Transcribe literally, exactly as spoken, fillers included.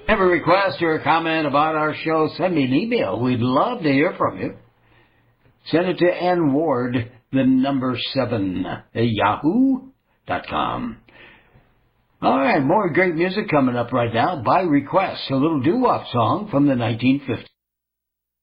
Have a request or a comment about our show, send me an email. We'd love to hear from you. Send it to N Ward, the number seven, at yahoo dot com. All right, more great music coming up right now by request. A little doo-wop song from the nineteen fifties.